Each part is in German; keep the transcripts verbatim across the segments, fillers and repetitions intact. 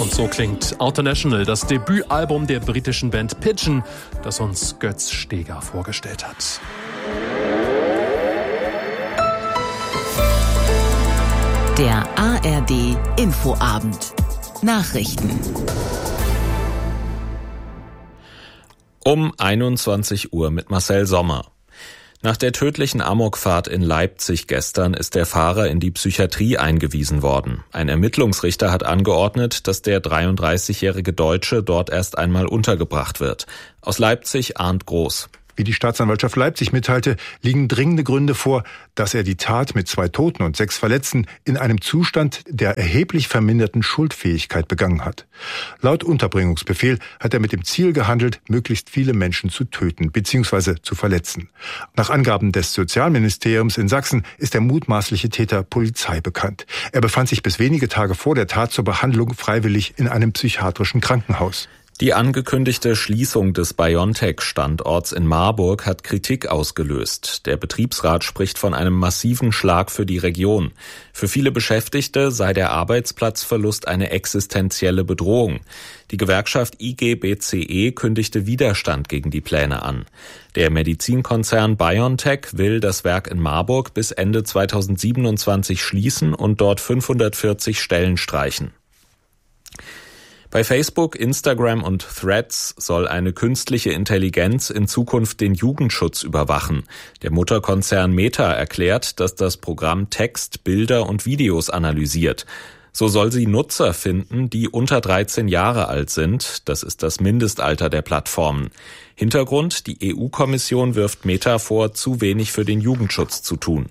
Und so klingt Outer National, das Debütalbum der britischen Band Pigeon, das uns Götz Steger vorgestellt hat. Der A R D Infoabend. Nachrichten. Um einundzwanzig Uhr mit Marcel Sommer. Nach der tödlichen Amokfahrt in Leipzig gestern ist der Fahrer in die Psychiatrie eingewiesen worden. Ein Ermittlungsrichter hat angeordnet, dass der dreiunddreißigjährige Deutsche dort erst einmal untergebracht wird. Aus Leipzig Arndt Groß. Wie die Staatsanwaltschaft Leipzig mitteilte, liegen dringende Gründe vor, dass er die Tat mit zwei Toten und sechs Verletzten in einem Zustand der erheblich verminderten Schuldfähigkeit begangen hat. Laut Unterbringungsbefehl hat er mit dem Ziel gehandelt, möglichst viele Menschen zu töten bzw. zu verletzen. Nach Angaben des Sozialministeriums in Sachsen ist der mutmaßliche Täter Polizei bekannt. Er befand sich bis wenige Tage vor der Tat zur Behandlung freiwillig in einem psychiatrischen Krankenhaus. Die angekündigte Schließung des BioNTech-Standorts in Marburg hat Kritik ausgelöst. Der Betriebsrat spricht von einem massiven Schlag für die Region. Für viele Beschäftigte sei der Arbeitsplatzverlust eine existenzielle Bedrohung. Die Gewerkschaft I G B C E kündigte Widerstand gegen die Pläne an. Der Medizinkonzern BioNTech will das Werk in Marburg bis Ende zweitausendsiebenundzwanzig schließen und dort fünfhundertvierzig Stellen streichen. Bei Facebook, Instagram und Threads soll eine künstliche Intelligenz in Zukunft den Jugendschutz überwachen. Der Mutterkonzern Meta erklärt, dass das Programm Text, Bilder und Videos analysiert. So soll sie Nutzer finden, die unter dreizehn Jahre alt sind. Das ist das Mindestalter der Plattformen. Hintergrund: Die E U-Kommission wirft Meta vor, zu wenig für den Jugendschutz zu tun.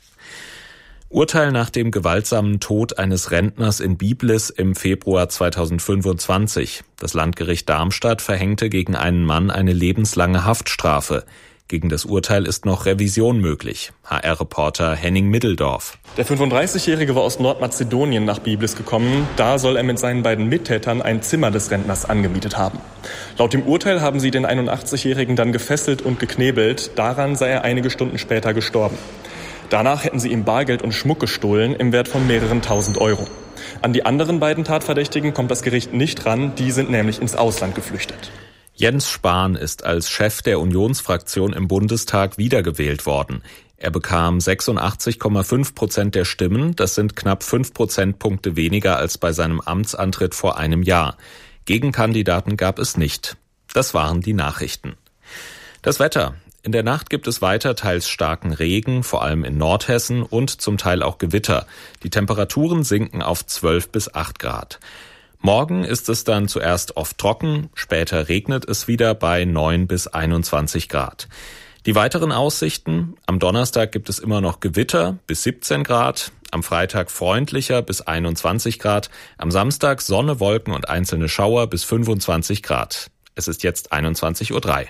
Urteil nach dem gewaltsamen Tod eines Rentners in Biblis im Februar zweitausendfünfundzwanzig. Das Landgericht Darmstadt verhängte gegen einen Mann eine lebenslange Haftstrafe. Gegen das Urteil ist noch Revision möglich. H R-Reporter Henning Middeldorf. Der fünfunddreißigjährige war aus Nordmazedonien nach Biblis gekommen. Da soll er mit seinen beiden Mittätern ein Zimmer des Rentners angemietet haben. Laut dem Urteil haben sie den einundachtzigjährigen dann gefesselt und geknebelt. Daran sei er einige Stunden später gestorben. Danach hätten sie ihm Bargeld und Schmuck gestohlen im Wert von mehreren tausend Euro. An die anderen beiden Tatverdächtigen kommt das Gericht nicht ran, die sind nämlich ins Ausland geflüchtet. Jens Spahn ist als Chef der Unionsfraktion im Bundestag wiedergewählt worden. Er bekam sechsundachtzig Komma fünf Prozent der Stimmen, das sind knapp fünf Prozentpunkte weniger als bei seinem Amtsantritt vor einem Jahr. Gegenkandidaten gab es nicht. Das waren die Nachrichten. Das Wetter. In der Nacht gibt es weiter teils starken Regen, vor allem in Nordhessen, und zum Teil auch Gewitter. Die Temperaturen sinken auf zwölf bis acht Grad. Morgen ist es dann zuerst oft trocken, später regnet es wieder bei neun bis einundzwanzig Grad. Die weiteren Aussichten: Am Donnerstag gibt es immer noch Gewitter bis siebzehn Grad, am Freitag freundlicher bis einundzwanzig Grad, am Samstag Sonne, Wolken und einzelne Schauer bis fünfundzwanzig Grad. Es ist jetzt einundzwanzig Uhr drei.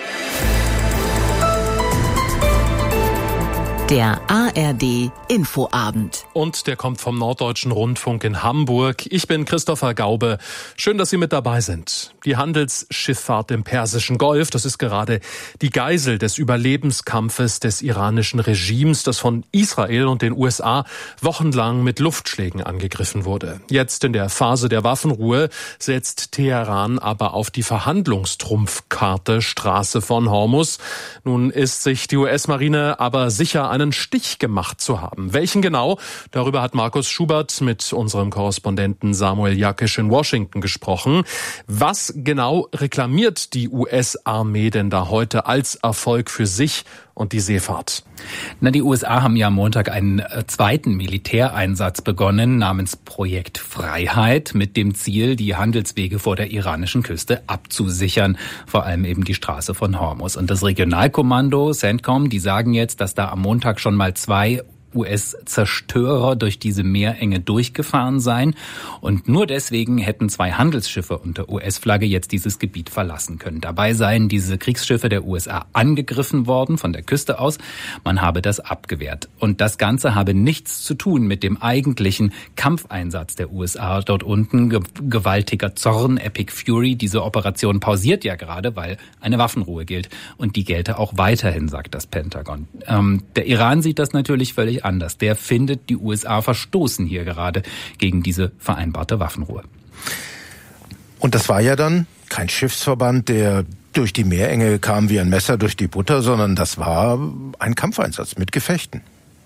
Der A R D Infoabend. Und der kommt vom Norddeutschen Rundfunk in Hamburg. Ich bin Christopher Gaube. Schön, dass Sie mit dabei sind. Die Handelsschifffahrt im Persischen Golf, das ist gerade die Geisel des Überlebenskampfes des iranischen Regimes, das von Israel und den U S A wochenlang mit Luftschlägen angegriffen wurde. Jetzt in der Phase der Waffenruhe setzt Teheran aber auf die Verhandlungstrumpfkarte Straße von Hormuz. Nun ist sich die U S-Marine aber sicher einen Stich gemacht zu haben. Welchen genau? Darüber hat Markus Schubert mit unserem Korrespondenten Samuel Jakisch in Washington gesprochen. Was genau reklamiert die U S-Armee denn da heute als Erfolg für sich und die Seefahrt? Na, die U S A haben ja am Montag einen äh, zweiten Militäreinsatz begonnen namens Projekt Freiheit mit dem Ziel, die Handelswege vor der iranischen Küste abzusichern, vor allem eben die Straße von Hormuz. Und das Regionalkommando CENTCOM, die sagen jetzt, dass da am Montag schon mal zwei U S-Zerstörer durch diese Meerenge durchgefahren seien. Und nur deswegen hätten zwei Handelsschiffe unter U S-Flagge jetzt dieses Gebiet verlassen können. Dabei seien diese Kriegsschiffe der U S A angegriffen worden von der Küste aus. Man habe das abgewehrt. Und das Ganze habe nichts zu tun mit dem eigentlichen Kampfeinsatz der U S A dort unten. Ge- gewaltiger Zorn, Epic Fury. Diese Operation pausiert ja gerade, weil eine Waffenruhe gilt. Und die gelte auch weiterhin, sagt das Pentagon. Ähm, der Iran sieht das natürlich völlig anders. Der findet, die U S A verstoßen hier gerade gegen diese vereinbarte Waffenruhe. Und das war ja dann kein Schiffsverband, der durch die Meerenge kam wie ein Messer durch die Butter, sondern das war ein Kampfeinsatz mit Gefechten.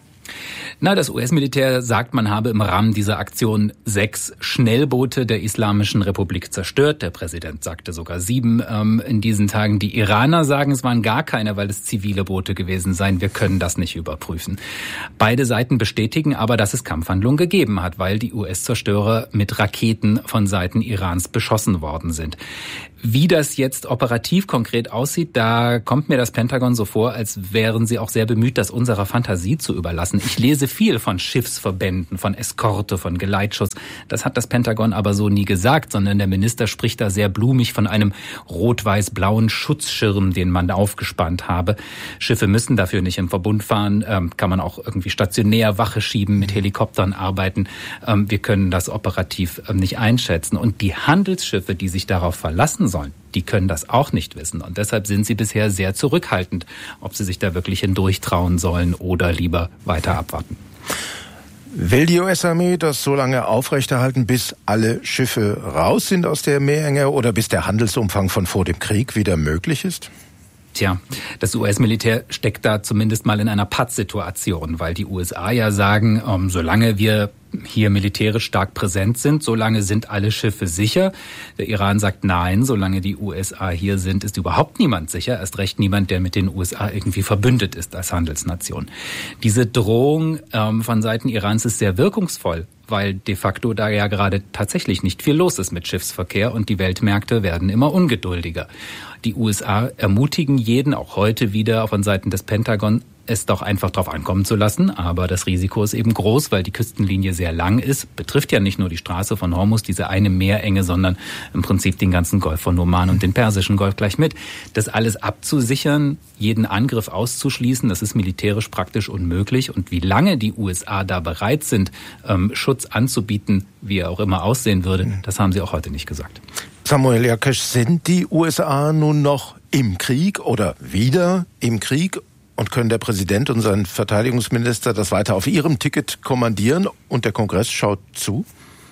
Na, das U S-Militär sagt, man habe im Rahmen dieser Aktion sechs Schnellboote der Islamischen Republik zerstört. Der Präsident sagte sogar sieben ähm, in diesen Tagen. Die Iraner sagen, es waren gar keine, weil es zivile Boote gewesen seien. Wir können das nicht überprüfen. Beide Seiten bestätigen aber, dass es Kampfhandlungen gegeben hat, weil die U S-Zerstörer mit Raketen von Seiten Irans beschossen worden sind. Wie das jetzt operativ konkret aussieht, da kommt mir das Pentagon so vor, als wären sie auch sehr bemüht, das unserer Fantasie zu überlassen. Ich lese viel von Schiffsverbänden, von Eskorte, von Geleitschutz. Das hat das Pentagon aber so nie gesagt, sondern der Minister spricht da sehr blumig von einem rot-weiß-blauen Schutzschirm, den man aufgespannt habe. Schiffe müssen dafür nicht im Verbund fahren, ähm, kann man auch irgendwie stationär Wache schieben, mit Helikoptern arbeiten. Ähm, wir können das operativ ähm, nicht einschätzen. Und die Handelsschiffe, die sich darauf verlassen sollen, die können das auch nicht wissen. Und deshalb sind sie bisher sehr zurückhaltend, ob sie sich da wirklich hindurchtrauen sollen oder lieber weiter abwarten. Will die U S-Armee das so lange aufrechterhalten, bis alle Schiffe raus sind aus der Meerenge oder bis der Handelsumfang von vor dem Krieg wieder möglich ist? Tja, das U S-Militär steckt da zumindest mal in einer Pattsituation, weil die U S A ja sagen, ähm, solange wir hier militärisch stark präsent sind, solange sind alle Schiffe sicher. Der Iran sagt nein, solange die U S A hier sind, ist überhaupt niemand sicher. Erst recht niemand, der mit den U S A irgendwie verbündet ist als Handelsnation. Diese Drohung ähm, von Seiten Irans ist sehr wirkungsvoll, weil de facto da ja gerade tatsächlich nicht viel los ist mit Schiffsverkehr und die Weltmärkte werden immer ungeduldiger. Die U S A ermutigen jeden, auch heute wieder von Seiten des Pentagon, es doch einfach drauf ankommen zu lassen. Aber das Risiko ist eben groß, weil die Küstenlinie sehr lang ist. Betrifft ja nicht nur die Straße von Hormuz, diese eine Meerenge, sondern im Prinzip den ganzen Golf von Oman und den Persischen Golf gleich mit. Das alles abzusichern, jeden Angriff auszuschließen, das ist militärisch praktisch unmöglich. Und wie lange die U S A da bereit sind, ähm, Schutz anzubieten, wie er auch immer aussehen würde, das haben sie auch heute nicht gesagt. Samuel Jakesh, sind die U S A nun noch im Krieg oder wieder im Krieg? Und können der Präsident und sein Verteidigungsminister das weiter auf ihrem Ticket kommandieren und der Kongress schaut zu?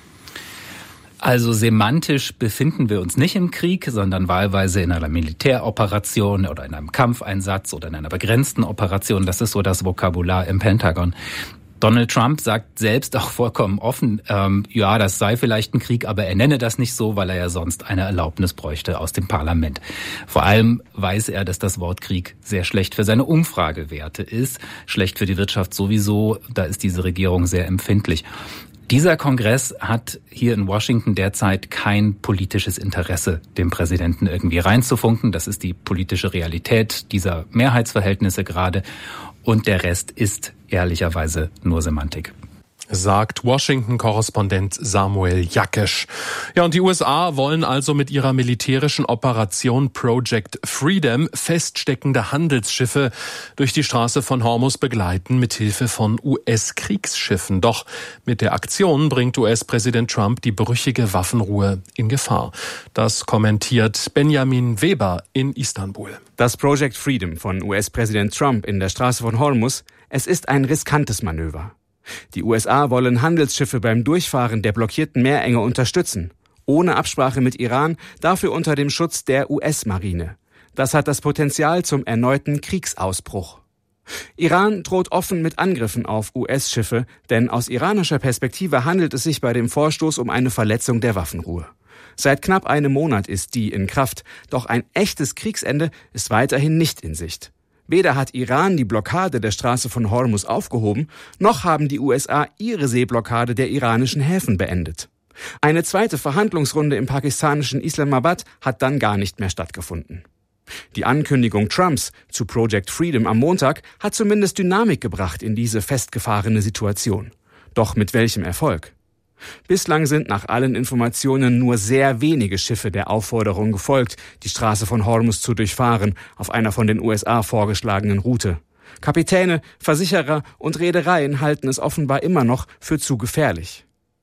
Also semantisch befinden wir uns nicht im Krieg, sondern wahlweise in einer Militäroperation oder in einem Kampfeinsatz oder in einer begrenzten Operation. Das ist so das Vokabular im Pentagon. Donald Trump sagt selbst auch vollkommen offen, ähm, ja, das sei vielleicht ein Krieg, aber er nenne das nicht so, weil er ja sonst eine Erlaubnis bräuchte aus dem Parlament. Vor allem weiß er, dass das Wort Krieg sehr schlecht für seine Umfragewerte ist, schlecht für die Wirtschaft sowieso, da ist diese Regierung sehr empfindlich. Dieser Kongress hat hier in Washington derzeit kein politisches Interesse, dem Präsidenten irgendwie reinzufunken. Das ist die politische Realität dieser Mehrheitsverhältnisse gerade. Und der Rest ist ehrlicherweise nur Semantik. Sagt Washington-Korrespondent Samuel Jakesh. Ja, und die U S A wollen also mit ihrer militärischen Operation Project Freedom feststeckende Handelsschiffe durch die Straße von Hormuz begleiten, mithilfe von U S-Kriegsschiffen. Doch mit der Aktion bringt U S-Präsident Trump die brüchige Waffenruhe in Gefahr. Das kommentiert Benjamin Weber in Istanbul. Das Project Freedom von U S-Präsident Trump in der Straße von Hormuz, es ist ein riskantes Manöver. Die U S A wollen Handelsschiffe beim Durchfahren der blockierten Meerenge unterstützen. Ohne Absprache mit Iran, dafür unter dem Schutz der U S-Marine. Das hat das Potenzial zum erneuten Kriegsausbruch. Iran droht offen mit Angriffen auf U S-Schiffe, denn aus iranischer Perspektive handelt es sich bei dem Vorstoß um eine Verletzung der Waffenruhe. Seit knapp einem Monat ist die in Kraft, doch ein echtes Kriegsende ist weiterhin nicht in Sicht. Weder hat Iran die Blockade der Straße von Hormuz aufgehoben, noch haben die U S A ihre Seeblockade der iranischen Häfen beendet. Eine zweite Verhandlungsrunde im pakistanischen Islamabad hat dann gar nicht mehr stattgefunden. Die Ankündigung Trumps zu Project Freedom am Montag hat zumindest Dynamik gebracht in diese festgefahrene Situation. Doch mit welchem Erfolg? Bislang sind nach allen Informationen nur sehr wenige Schiffe der Aufforderung gefolgt, die Straße von Hormuz zu durchfahren, auf einer von den U S A vorgeschlagenen Route. Kapitäne, Versicherer und Reedereien halten es offenbar immer noch für zu gefährlich.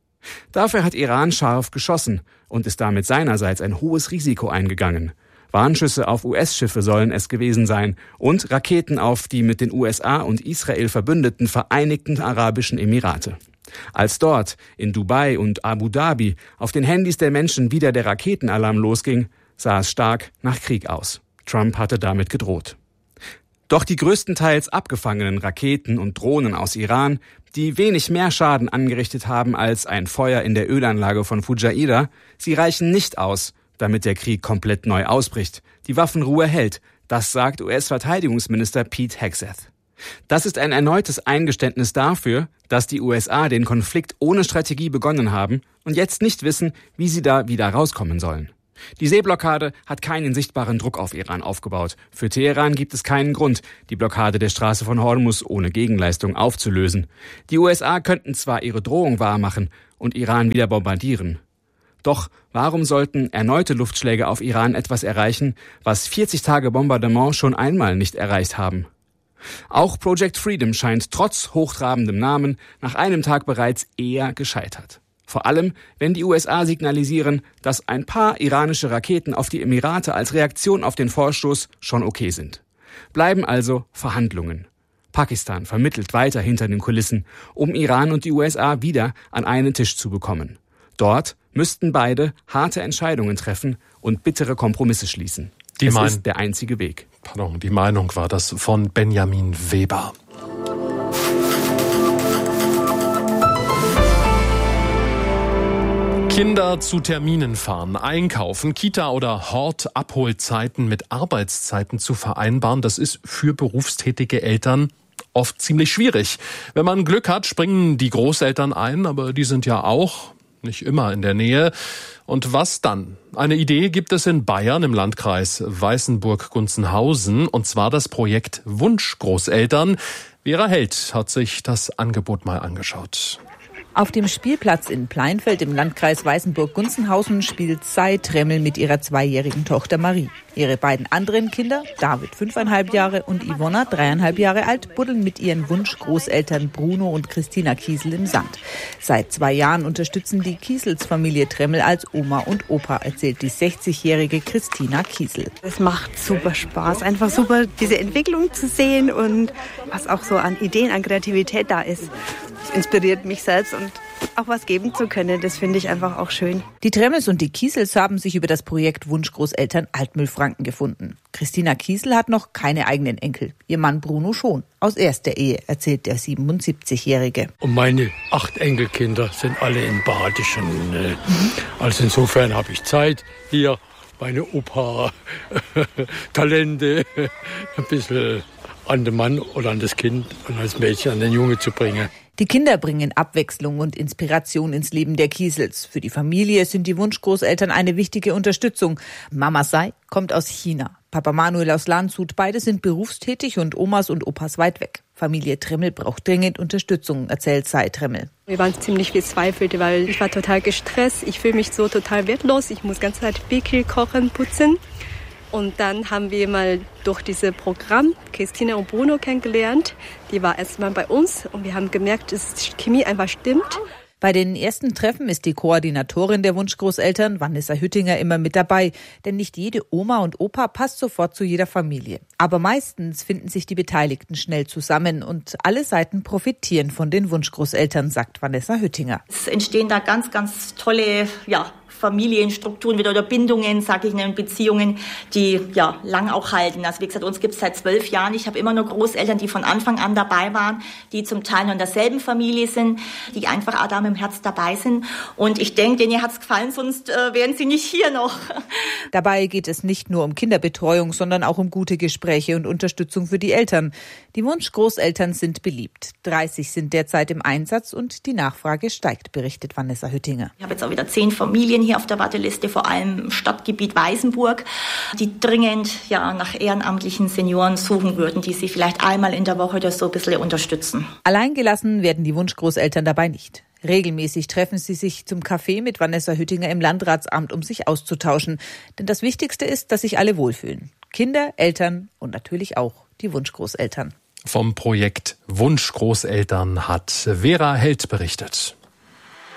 Dafür hat Iran scharf geschossen und ist damit seinerseits ein hohes Risiko eingegangen. Warnschüsse auf U S-Schiffe sollen es gewesen sein und Raketen auf die mit den U S A und Israel verbündeten Vereinigten Arabischen Emirate. Als dort, in Dubai und Abu Dhabi, auf den Handys der Menschen wieder der Raketenalarm losging, sah es stark nach Krieg aus. Trump hatte damit gedroht. Doch die größtenteils abgefangenen Raketen und Drohnen aus Iran, die wenig mehr Schaden angerichtet haben als ein Feuer in der Ölanlage von Fujairah, sie reichen nicht aus, damit der Krieg komplett neu ausbricht. Die Waffenruhe hält, das sagt U S-Verteidigungsminister Pete Hegseth. Das ist ein erneutes Eingeständnis dafür, dass die U S A den Konflikt ohne Strategie begonnen haben und jetzt nicht wissen, wie sie da wieder rauskommen sollen. Die Seeblockade hat keinen sichtbaren Druck auf Iran aufgebaut. Für Teheran gibt es keinen Grund, die Blockade der Straße von Hormuz ohne Gegenleistung aufzulösen. Die U S A könnten zwar ihre Drohung wahrmachen und Iran wieder bombardieren. Doch warum sollten erneute Luftschläge auf Iran etwas erreichen, was vierzig Tage Bombardement schon einmal nicht erreicht haben? Auch Project Freedom scheint trotz hochtrabendem Namen nach einem Tag bereits eher gescheitert. Vor allem, wenn die U S A signalisieren, dass ein paar iranische Raketen auf die Emirate als Reaktion auf den Vorstoß schon okay sind. Bleiben also Verhandlungen. Pakistan vermittelt weiter hinter den Kulissen, um Iran und die U S A wieder an einen Tisch zu bekommen. Dort müssten beide harte Entscheidungen treffen und bittere Kompromisse schließen. Die es mein- ist der einzige Weg. Pardon, die Meinung war das von Benjamin Weber. Kinder zu Terminen fahren, einkaufen, Kita- oder Hort-Abholzeiten mit Arbeitszeiten zu vereinbaren, das ist für berufstätige Eltern oft ziemlich schwierig. Wenn man Glück hat, springen die Großeltern ein, aber die sind ja auch nicht immer in der Nähe. Und was dann? Eine Idee gibt es in Bayern im Landkreis Weißenburg-Gunzenhausen, und zwar das Projekt Wunschgroßeltern. Vera Held hat sich das Angebot mal angeschaut. Auf dem Spielplatz in Pleinfeld im Landkreis Weißenburg-Gunzenhausen spielt Sai Tremmel mit ihrer zweijährigen Tochter Marie. Ihre beiden anderen Kinder, David fünfeinhalb Jahre und Ivona dreieinhalb Jahre alt, buddeln mit ihren Wunschgroßeltern Bruno und Christina Kiesel im Sand. Seit zwei Jahren unterstützen die Kiesels Familie Tremmel als Oma und Opa, erzählt die sechzigjährige Christina Kiesel. Es macht super Spaß, einfach super diese Entwicklung zu sehen und was auch so an Ideen, an Kreativität da ist. Das inspiriert mich selbst und auch was geben zu können, das finde ich einfach auch schön. Die Tremmels und die Kiesels haben sich über das Projekt Wunschgroßeltern Altmühlfranken gefunden. Christina Kiesel hat noch keine eigenen Enkel. Ihr Mann Bruno schon. Aus erster Ehe, erzählt der siebenundsiebzigjährige. Und meine acht Enkelkinder sind alle in Badischen. Mhm. Also insofern habe ich Zeit, hier meine Opa-Talente ein bisschen an den Mann oder an das Kind und als Mädchen an den Junge zu bringen. Die Kinder bringen Abwechslung und Inspiration ins Leben der Kiesels. Für die Familie sind die Wunschgroßeltern eine wichtige Unterstützung. Mama Sai kommt aus China, Papa Manuel aus Landshut. Beide sind berufstätig und Omas und Opas weit weg. Familie Tremmel braucht dringend Unterstützung, erzählt Sai Tremmel. Wir waren ziemlich verzweifelt, weil ich war total gestresst. Ich fühle mich so total wertlos. Ich muss die ganze Zeit Bickel kochen, putzen. Und dann haben wir mal durch dieses Programm Christina und Bruno kennengelernt. Die war erstmal bei uns und wir haben gemerkt, dass die Chemie einfach stimmt. Bei den ersten Treffen ist die Koordinatorin der Wunschgroßeltern, Vanessa Hüttinger, immer mit dabei. Denn nicht jede Oma und Opa passt sofort zu jeder Familie. Aber meistens finden sich die Beteiligten schnell zusammen und alle Seiten profitieren von den Wunschgroßeltern, sagt Vanessa Hüttinger. Es entstehen da ganz, ganz tolle, ja, Familienstrukturen wieder oder Bindungen, sage ich, und Beziehungen, die ja lang auch halten. Also wie gesagt, uns gibt es seit zwölf Jahren. Ich habe immer nur Großeltern, die von Anfang an dabei waren, die zum Teil noch in derselben Familie sind, die einfach auch da mit dem Herz dabei sind. Und ich denke, denen hat es gefallen, sonst äh, wären sie nicht hier noch. Dabei geht es nicht nur um Kinderbetreuung, sondern auch um gute Gespräche und Unterstützung für die Eltern. Die Wunschgroßeltern sind beliebt. dreißig sind derzeit im Einsatz und die Nachfrage steigt, berichtet Vanessa Hüttinger. Ich habe jetzt auch wieder zehn Familien hier auf der Warteliste, vor allem im Stadtgebiet Weißenburg, die dringend ja nach ehrenamtlichen Senioren suchen würden, die sie vielleicht einmal in der Woche oder so ein bisschen unterstützen. Alleingelassen werden die Wunschgroßeltern dabei nicht. Regelmäßig treffen sie sich zum Kaffee mit Vanessa Hüttinger im Landratsamt, um sich auszutauschen. Denn das Wichtigste ist, dass sich alle wohlfühlen. Kinder, Eltern und natürlich auch die Wunschgroßeltern. Vom Projekt Wunschgroßeltern hat Vera Held berichtet.